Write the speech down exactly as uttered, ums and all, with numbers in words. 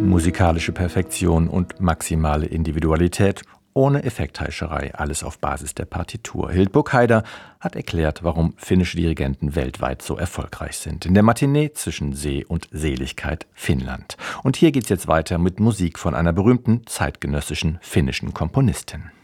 Musikalische Perfektion und maximale Individualität, ohne Effektheischerei, alles auf Basis der Partitur. Hildburg Haider hat erklärt, warum finnische Dirigenten weltweit so erfolgreich sind. In der Matinee zwischen See und Seligkeit Finnland. Und hier geht's jetzt weiter mit Musik von einer berühmten zeitgenössischen finnischen Komponistin.